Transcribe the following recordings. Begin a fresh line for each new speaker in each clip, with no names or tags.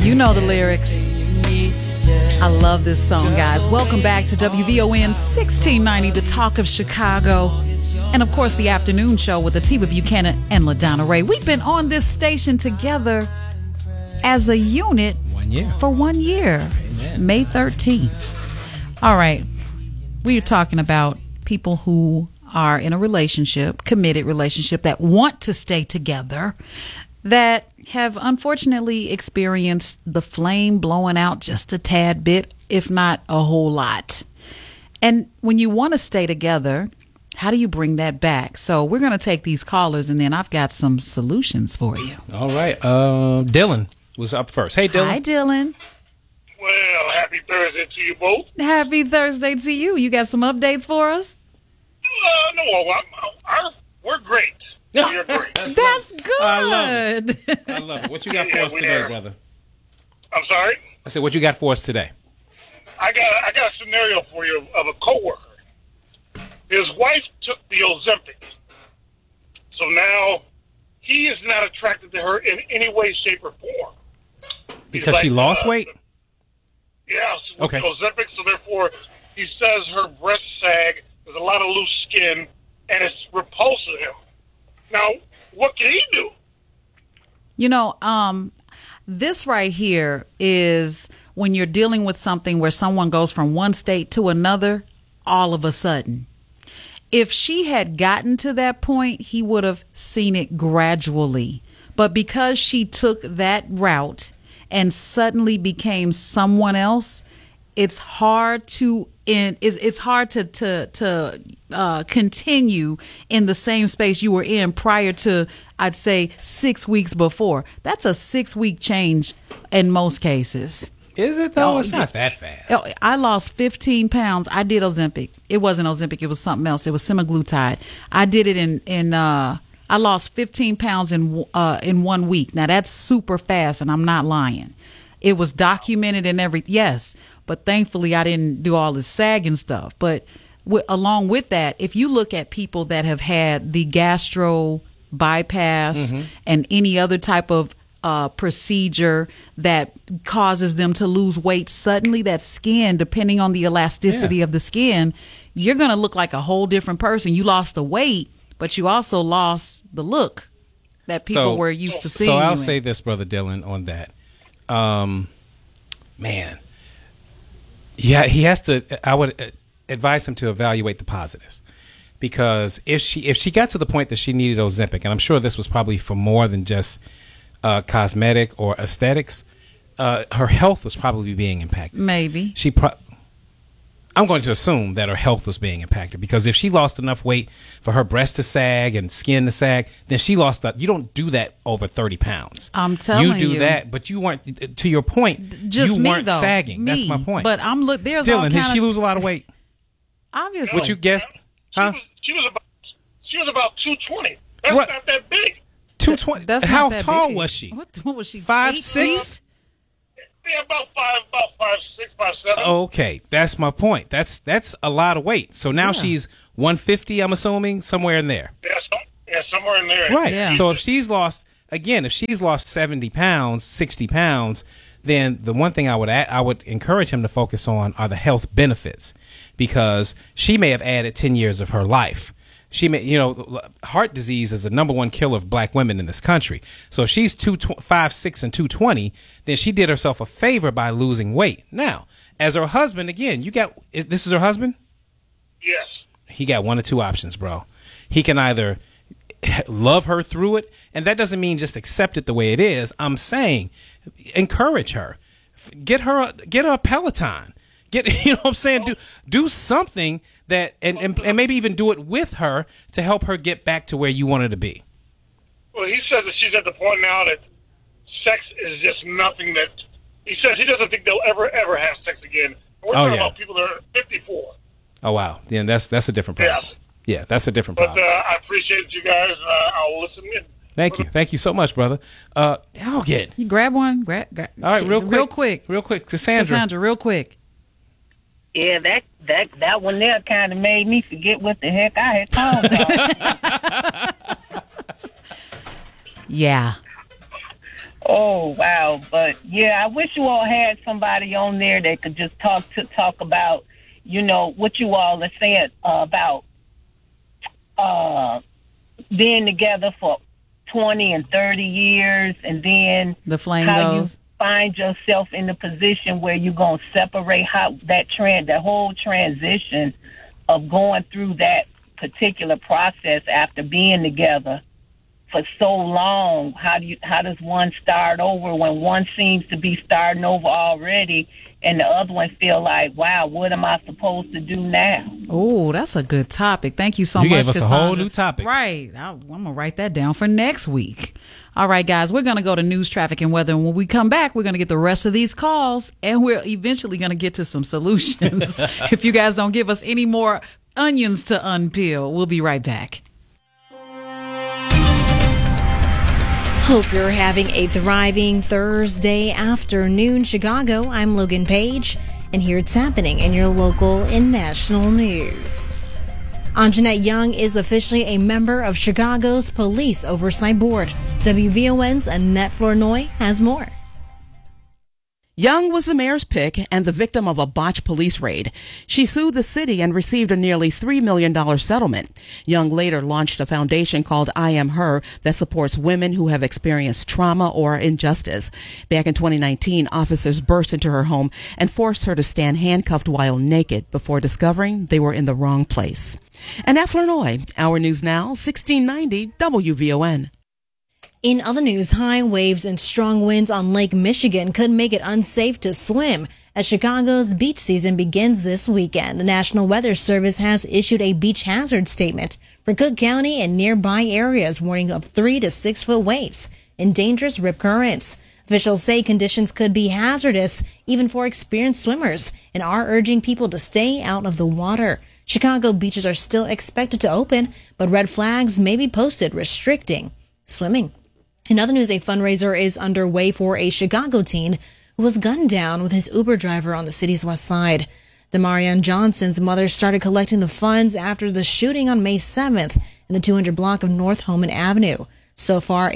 You know the lyrics. I love this song, guys. Welcome back to WVON 1690, the talk of Chicago. And, of course, the afternoon show with Atiba Buchanan and LaDonna Ray. We've been on this station together as a unit for 1 year. Amen. May 13th. All right. We are talking about people who are in a relationship, committed relationship, that want to stay together, that have unfortunately experienced the flame blowing out just a tad bit, if not a whole lot. And when you want to stay together, how do you bring that back? So we're going to take these callers, and then I've got some solutions for you.
All right. Dylan was up first. Hey, Dylan.
Hi, Dylan.
Well, happy Thursday to you both.
Happy Thursday to you. You got some updates for us?
No, we're great. We're great.
That's good.
I love it. I love it. What you got for us today, brother?
I'm sorry?
I said, what you got for us today?
I got a scenario for you of a coworker. His wife took the Ozempic. So now he is not attracted to her in any way, shape, or form.
Because she lost weight?
Yeah,
okay.
Ozempic, so therefore he says her breasts sag, there's a lot of loose skin, and it's repulsive to him. Now, what can he do?
You know, this right here is when you're dealing with something where someone goes from one state to another all of a sudden. If she had gotten to that point, he would have seen it gradually. But because she took that route and suddenly became someone else, it's hard to continue in the same space you were in prior to, I'd say, 6 weeks before. That's a 6-week change in most cases.
Is it, though? It's not that fast.
I lost 15 pounds. I did Ozempic. It wasn't Ozempic. It was something else. It was semaglutide. I did it I lost 15 pounds in 1 week. Now, that's super fast, and I'm not lying. It was documented and everything. Yes, but thankfully I didn't do all this sagging stuff. But along with that, if you look at people that have had the gastro bypass and any other type of procedure that causes them to lose weight suddenly, that skin, depending on the elasticity of the skin, you're going to look like a whole different person. You lost the weight, but you also lost the look that people were used to seeing.
So I'll say this, Brother Dylan, on that. Man, yeah, he has to. I would advise him to evaluate the positives, because if she got to the point that she needed Ozempic, and I'm sure this was probably for more than just cosmetic or aesthetics, her health was probably being impacted.
Maybe
I'm going to assume that her health was being impacted, because if she lost enough weight for her breast to sag and skin to sag, then she lost that. You don't do that over 30 pounds.
I'm telling you.
You do that, but you weren't, to your point,
just
you weren't
though.
sagging. That's my point.
But there's
Dylan, did she lose a lot of weight?
Obviously.
What you guessed? Huh?
She was about 220. That's not that big.
220.
That's
How
not that
tall
big.
was she?
What was she?
5'6"?
Yeah, about 5'6", 5'7".
Okay, that's my point. That's a lot of weight. So now she's 150, I'm assuming, somewhere in there.
Yeah, somewhere in there.
Right.
Yeah.
So if she's lost 70 pounds, 60 pounds, then the one thing I would encourage him to focus on are the health benefits, because she may have added 10 years of her life. She may, heart disease is the number one killer of black women in this country. So if she's 5'6" and 220, then she did herself a favor by losing weight. Now, as her husband, again, this is her husband?
Yes.
He got one or two options, bro. He can either love her through it, and that doesn't mean just accept it the way it is. I'm saying encourage her. Get her a Peloton. You know what I'm saying? Do something that, and maybe even do it with her to help her get back to where you want her to be.
Well, he says that she's at the point now that sex is just nothing that, he says he doesn't think they'll ever have sex again. We're talking about people that are 54.
Oh, wow. Yeah, that's a different problem.
Yes.
Yeah, that's a different
But
problem.
I appreciate you guys. I'll listen in.
Thank you. Thank you so much, brother. Algid.
You grab one. All
right, real quick. Cassandra,
real quick.
Yeah, that one there kind of made me forget what the heck I had called about.
Yeah.
Oh, wow. But, yeah, I wish you all had somebody on there that could just talk about, what you all are saying about being together for 20 and 30 years, and then
the flame
how
goes.
You find yourself in the position where you're going to separate the whole transition of going through that particular process after being together for so long. How does one start over when one seems to be starting over already, and the other one feel like, wow, what am I supposed to do now?
Oh, that's a good topic. Thank you so much,
You gave us
Cassandra.
a whole new topic.
Right. I'm going to write that down for next week. All right, guys, we're going to go to news, traffic, and weather. And when we come back, we're going to get the rest of these calls, and we're eventually going to get to some solutions. If you guys don't give us any more onions to unpeel, we'll be right back.
Hope you're having a thriving Thursday afternoon, Chicago. I'm Logan Page, and here it's happening in your local and national news. Anjanette Young is officially a member of Chicago's Police Oversight Board. WVON's Annette Flournoy has more.
Young was the mayor's pick and the victim of a botched police raid. She sued the city and received a nearly $3 million settlement. Young later launched a foundation called I Am Her that supports women who have experienced trauma or injustice. Back in 2019, officers burst into her home and forced her to stand handcuffed while naked before discovering they were in the wrong place. Annette Flournoy, Our News Now, 1690 WVON.
In other news, high waves and strong winds on Lake Michigan could make it unsafe to swim as Chicago's beach season begins this weekend. The National Weather Service has issued a beach hazard statement for Cook County and nearby areas, warning of 3 to 6 foot waves and dangerous rip currents. Officials say conditions could be hazardous even for experienced swimmers and are urging people to stay out of the water. Chicago beaches are still expected to open, but red flags may be posted restricting swimming. In other news, a fundraiser is underway for a Chicago teen who was gunned down with his Uber driver on the city's west side. Demarion Johnson's mother started collecting the funds after the shooting on May 7th in the 200 block of North Homan Avenue. So far,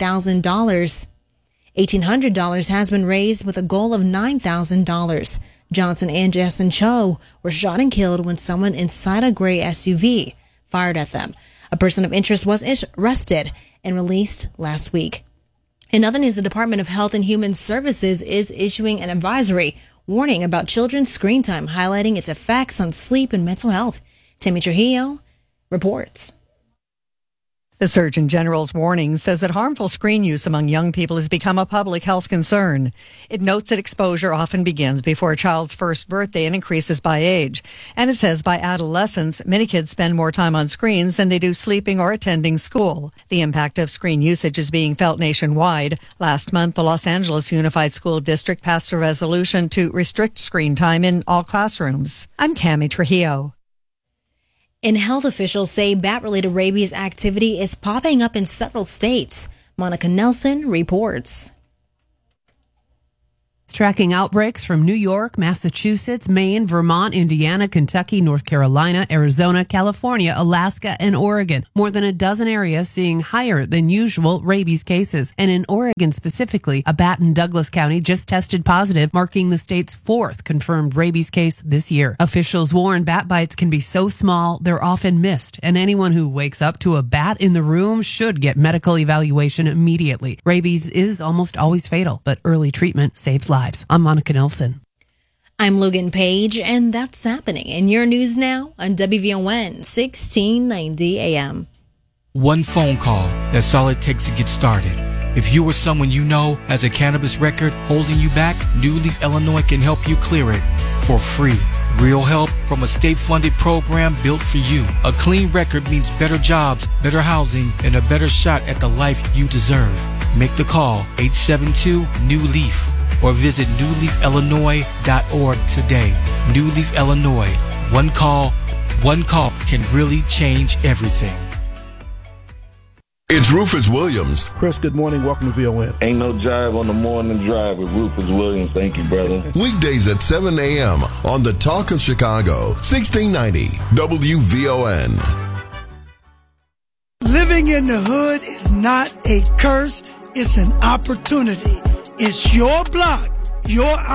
$1,800 has been raised with a goal of $9,000. Johnson and Jason Cho were shot and killed when someone inside a gray SUV fired at them. A person of interest was arrested and released last week. In other news, the Department of Health and Human Services is issuing an advisory warning about children's screen time, highlighting its effects on sleep and mental health. Tammy Trujillo reports.
The Surgeon General's warning says that harmful screen use among young people has become a public health concern. It notes that exposure often begins before a child's first birthday and increases by age. And it says by adolescence, many kids spend more time on screens than they do sleeping or attending school. The impact of screen usage is being felt nationwide. Last month, the Los Angeles Unified School District passed a resolution to restrict screen time in all classrooms. I'm Tammy Trujillo.
And health officials say bat-related rabies activity is popping up in several states. Monica Nelson reports.
Tracking outbreaks from New York, Massachusetts, Maine, Vermont, Indiana, Kentucky, North Carolina, Arizona, California, Alaska, and Oregon. More than a dozen areas seeing higher than usual rabies cases. And in Oregon specifically, a bat in Douglas County just tested positive, marking the state's 4th confirmed rabies case this year. Officials warn bat bites can be so small, they're often missed. And anyone who wakes up to a bat in the room should get medical evaluation immediately. Rabies is almost always fatal, but early treatment saves lives. I'm Monica Nelson.
I'm Logan Page, and that's happening in your news now on WVON 1690 AM.
One phone call, that's all it takes to get started. If you or someone you know has a cannabis record holding you back, New Leaf Illinois can help you clear it for free. Real help from a state-funded program built for you. A clean record means better jobs, better housing, and a better shot at the life you deserve. Make the call, 872-NEW-LEAF. Or visit newleafillinois.org today. New Leaf Illinois. One call can really change everything.
It's Rufus Williams.
Chris, good morning. Welcome to VON.
Ain't no jive on the morning drive with Rufus Williams. Thank you, brother.
Weekdays at 7 a.m. on the Talk of Chicago, 1690 WVON.
Living in the hood is not a curse. it's an opportunity. It's your block, your